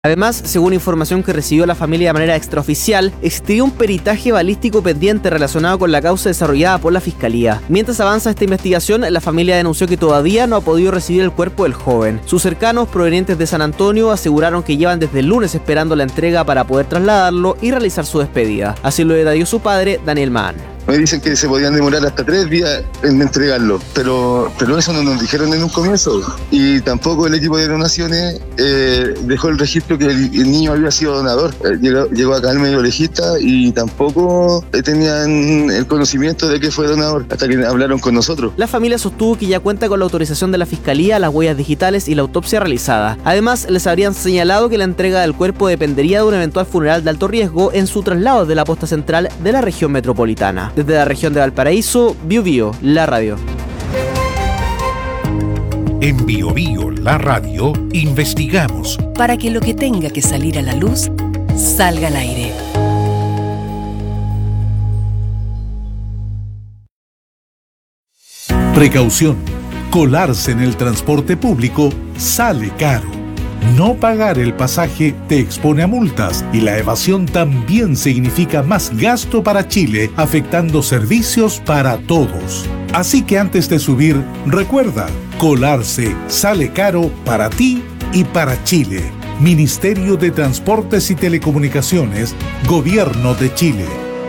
Además, según información que recibió la familia de manera extraoficial, existiría un peritaje balístico pendiente relacionado con la causa desarrollada por la Fiscalía. Mientras avanza esta investigación, la familia denunció que todavía no ha podido recibir el cuerpo del joven. Sus cercanos, provenientes de San Antonio, aseguraron que llevan desde el lunes esperando la entrega para poder trasladarlo y realizar su despedida. Así lo detalló su padre, Daniel Mann. Me dicen que se podían demorar hasta 3 días en entregarlo, pero eso no nos dijeron en un comienzo. Y tampoco el equipo de donaciones dejó el registro que el niño había sido donador. Llegó acá el medio legista y tampoco tenían el conocimiento de que fue donador hasta que hablaron con nosotros. La familia sostuvo que ya cuenta con la autorización de la Fiscalía, las huellas digitales y la autopsia realizada. Además, les habrían señalado que la entrega del cuerpo dependería de un eventual funeral de alto riesgo en su traslado de la posta central de la región metropolitana. Desde la región de Valparaíso, Bio Bio, la radio. En Bio Bio, la radio, investigamos para que lo que tenga que salir a la luz salga al aire. Precaución. Colarse en el transporte público sale caro. No pagar el pasaje te expone a multas y la evasión también significa más gasto para Chile, afectando servicios para todos. Así que antes de subir, recuerda, colarse sale caro para ti y para Chile. Ministerio de Transportes y Telecomunicaciones, Gobierno de Chile.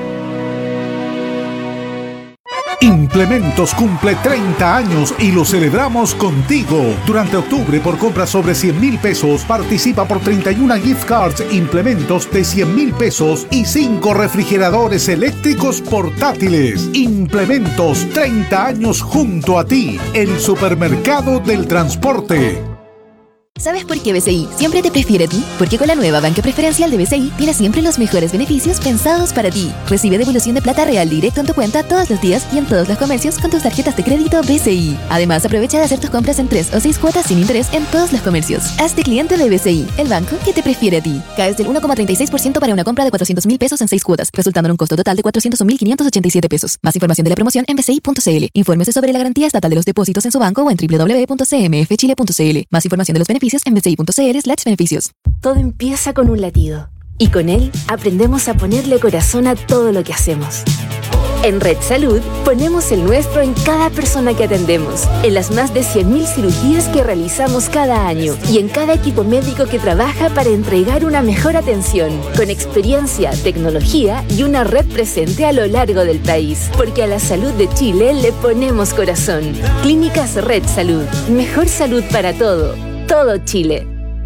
Implementos cumple 30 años y lo celebramos contigo. Durante octubre, por compras sobre 100,000 pesos, participa por 31 gift cards Implementos de 100,000 pesos y 5 refrigeradores eléctricos portátiles. Implementos, 30 años junto a ti, el supermercado del transporte. ¿Sabes por qué BCI siempre te prefiere a ti? Porque con la nueva banca preferencial de BCI tienes siempre los mejores beneficios pensados para ti. Recibe devolución de plata real directo en tu cuenta todos los días y en todos los comercios con tus tarjetas de crédito BCI. Además, aprovecha de hacer tus compras en 3 o 6 cuotas sin interés en todos los comercios. Hazte cliente de BCI, el banco que te prefiere a ti. Caes del 1,36% para una compra de 400,000 pesos en 6 cuotas, resultando en un costo total de 401,587 pesos. Más información de la promoción en bci.cl. Infórmese sobre la garantía estatal de los depósitos en su banco o en www.cmfchile.cl. Más información de los beneficios en bci.cl/beneficios. Todo empieza con un latido y con él aprendemos a ponerle corazón a todo lo que hacemos. En Red Salud ponemos el nuestro en cada persona que atendemos, en las más de 100,000 cirugías que realizamos cada año y en cada equipo médico que trabaja para entregar una mejor atención, con experiencia, tecnología y una red presente a lo largo del país. Porque a la salud de Chile le ponemos corazón. Clínicas Red Salud. Mejor salud para todo Chile.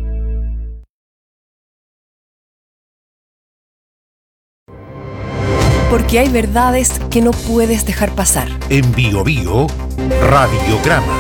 Porque hay verdades que no puedes dejar pasar. En Bio Bio, Radiograma.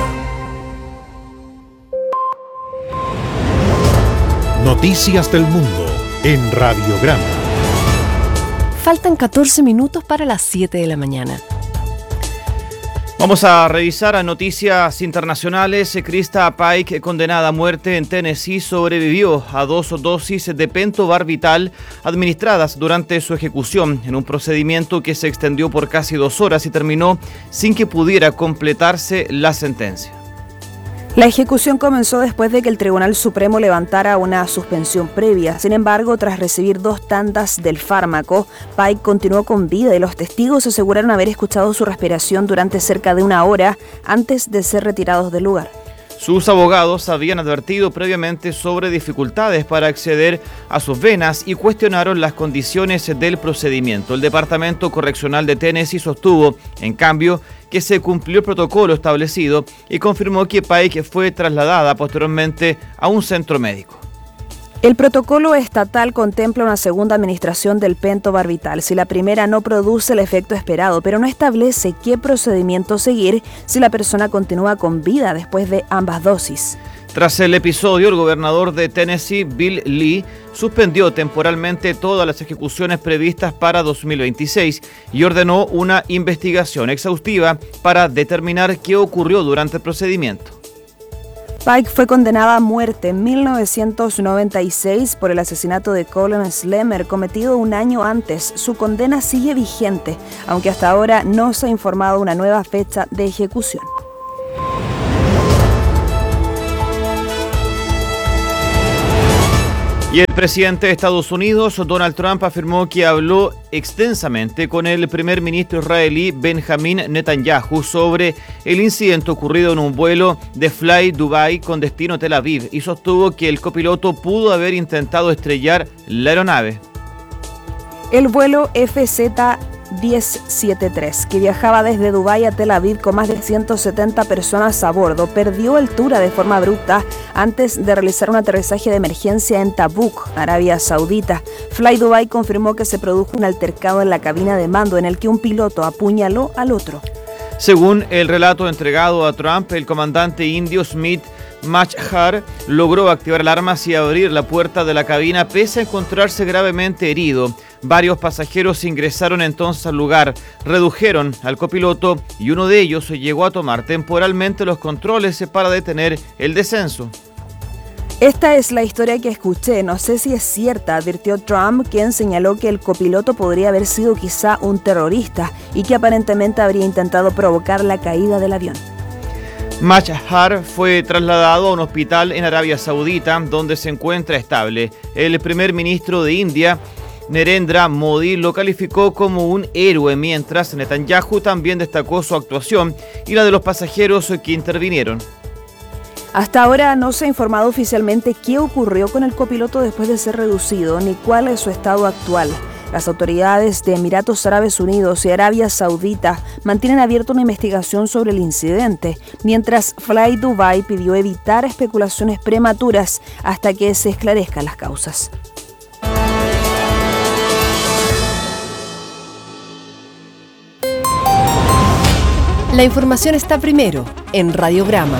Noticias del mundo en Radiograma. Faltan 14 minutos para las 7 de la mañana. Vamos a revisar a noticias internacionales. Krista Pike, condenada a muerte en Tennessee, sobrevivió a 2 dosis de pentobarbital administradas durante su ejecución en un procedimiento que se extendió por casi 2 horas y terminó sin que pudiera completarse la sentencia. La ejecución comenzó después de que el Tribunal Supremo levantara una suspensión previa. Sin embargo, tras recibir 2 tandas del fármaco, Pike continuó con vida y los testigos aseguraron haber escuchado su respiración durante cerca de 1 hora antes de ser retirados del lugar. Sus abogados habían advertido previamente sobre dificultades para acceder a sus venas y cuestionaron las condiciones del procedimiento. El Departamento Correccional de Tennessee sostuvo, en cambio, que se cumplió el protocolo establecido y confirmó que Pike fue trasladada posteriormente a un centro médico. El protocolo estatal contempla una segunda administración del pentobarbital si la primera no produce el efecto esperado, pero no establece qué procedimiento seguir si la persona continúa con vida después de ambas dosis. Tras el episodio, el gobernador de Tennessee, Bill Lee, suspendió temporalmente todas las ejecuciones previstas para 2026 y ordenó una investigación exhaustiva para determinar qué ocurrió durante el procedimiento. Pike fue condenada a muerte en 1996 por el asesinato de Colin Slemmer cometido 1 año antes. Su condena sigue vigente, aunque hasta ahora no se ha informado una nueva fecha de ejecución. Y el presidente de Estados Unidos, Donald Trump, afirmó que habló extensamente con el primer ministro israelí Benjamin Netanyahu sobre el incidente ocurrido en un vuelo de Fly Dubai con destino a Tel Aviv y sostuvo que el copiloto pudo haber intentado estrellar la aeronave. El vuelo FZ-1073, que viajaba desde Dubái a Tel Aviv con más de 170 personas a bordo, perdió altura de forma abrupta antes de realizar un aterrizaje de emergencia en Tabuk, Arabia Saudita. Fly Dubai confirmó que se produjo un altercado en la cabina de mando en el que un piloto apuñaló al otro. Según el relato entregado a Trump, el comandante indio Smith Machhar logró activar alarmas y abrir la puerta de la cabina pese a encontrarse gravemente herido. Varios pasajeros ingresaron entonces al lugar, redujeron al copiloto y uno de ellos llegó a tomar temporalmente los controles para detener el descenso. Esta es la historia que escuché, no sé si es cierta, advirtió Trump, quien señaló que el copiloto podría haber sido quizá un terrorista y que aparentemente habría intentado provocar la caída del avión. Machhar fue trasladado a un hospital en Arabia Saudita, donde se encuentra estable. El primer ministro de India, Narendra Modi, lo calificó como un héroe, mientras Netanyahu también destacó su actuación y la de los pasajeros que intervinieron. Hasta ahora no se ha informado oficialmente qué ocurrió con el copiloto después de ser reducido, ni cuál es su estado actual. Las autoridades de Emiratos Árabes Unidos y Arabia Saudita mantienen abierta una investigación sobre el incidente, mientras Fly Dubai pidió evitar especulaciones prematuras hasta que se esclarezcan las causas. La información está primero en Radiograma.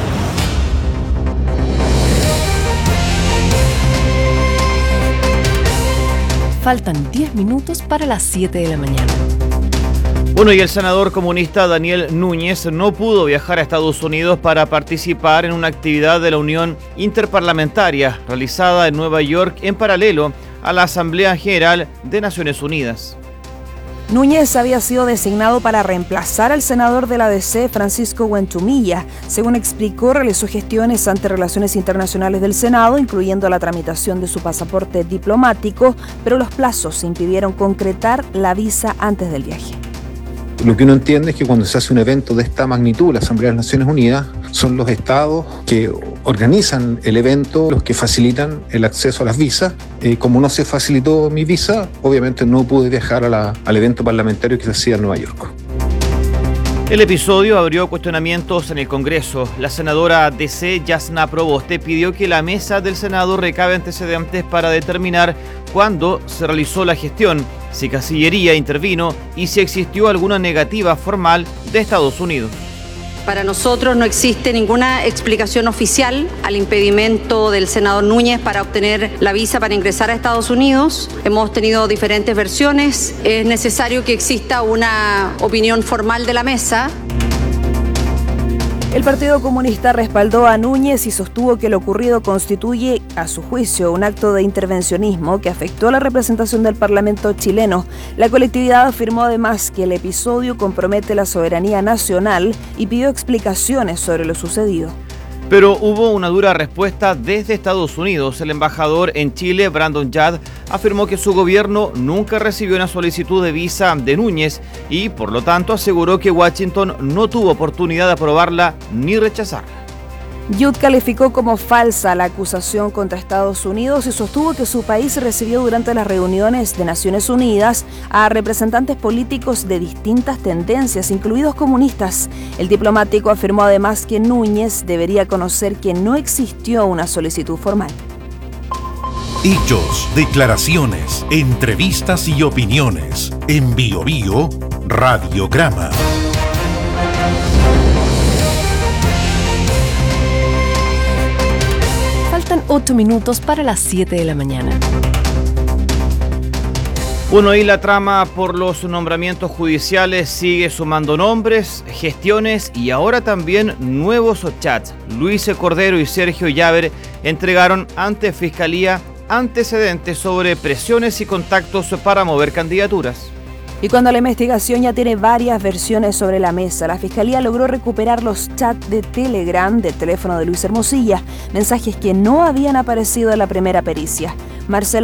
Faltan 10 minutos para las 7 de la mañana. Bueno, y el senador comunista Daniel Núñez no pudo viajar a Estados Unidos para participar en una actividad de la Unión Interparlamentaria realizada en Nueva York en paralelo a la Asamblea General de Naciones Unidas. Núñez había sido designado para reemplazar al senador de la DC, Francisco Huentumilla. Según explicó, realizó gestiones ante Relaciones Internacionales del Senado, incluyendo la tramitación de su pasaporte diplomático, pero los plazos impidieron concretar la visa antes del viaje. Lo que uno entiende es que cuando se hace un evento de esta magnitud, la Asamblea de las Naciones Unidas, son los estados que organizan el evento los que facilitan el acceso a las visas. Como no se facilitó mi visa, obviamente no pude viajar al evento parlamentario que se hacía en Nueva York. El episodio abrió cuestionamientos en el Congreso. La senadora DC, Jasna Proboste, pidió que la mesa del Senado recabe antecedentes para determinar cuándo se realizó la gestión, si Cancillería intervino y si existió alguna negativa formal de Estados Unidos. Para nosotros no existe ninguna explicación oficial al impedimento del senador Núñez para obtener la visa para ingresar a Estados Unidos. Hemos tenido diferentes versiones. Es necesario que exista una opinión formal de la mesa. El Partido Comunista respaldó a Núñez y sostuvo que lo ocurrido constituye, a su juicio, un acto de intervencionismo que afectó a la representación del Parlamento chileno. La colectividad afirmó además que el episodio compromete la soberanía nacional y pidió explicaciones sobre lo sucedido. Pero hubo una dura respuesta desde Estados Unidos. El embajador en Chile, Brandon Yad, afirmó que su gobierno nunca recibió una solicitud de visa de Núñez y, por lo tanto, aseguró que Washington no tuvo oportunidad de aprobarla ni rechazarla. Yud calificó como falsa la acusación contra Estados Unidos y sostuvo que su país recibió durante las reuniones de Naciones Unidas a representantes políticos de distintas tendencias, incluidos comunistas. El diplomático afirmó además que Núñez debería conocer que no existió una solicitud formal. Hechos, declaraciones, entrevistas y opiniones. En Bio Bio, Radiograma. Faltan 8 minutos para las 7 de la mañana. Bueno, y la trama por los nombramientos judiciales sigue sumando nombres, gestiones y ahora también nuevos chats. Luis Cordero y Sergio Llaver entregaron ante Fiscalía antecedentes sobre presiones y contactos para mover candidaturas. Y cuando la investigación ya tiene varias versiones sobre la mesa, la Fiscalía logró recuperar los chats de Telegram del teléfono de Luis Hermosilla, mensajes que no habían aparecido en la primera pericia. Marcela